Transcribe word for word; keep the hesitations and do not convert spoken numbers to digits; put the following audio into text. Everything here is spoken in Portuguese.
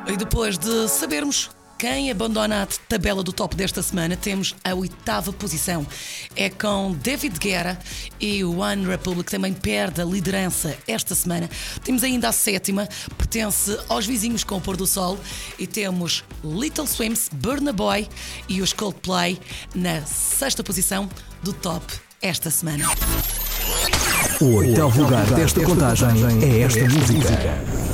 E depois de sabermos quem abandona a tabela do top desta semana, temos a oitava posição. É com David Guetta e o One Republic, também perde a liderança esta semana. Temos ainda a sétima, pertence aos vizinhos com o pôr do sol. E temos Little Swims, Burna Boy e os Coldplay na sexta posição do top esta semana. O oitavo lugar desta contagem é esta música.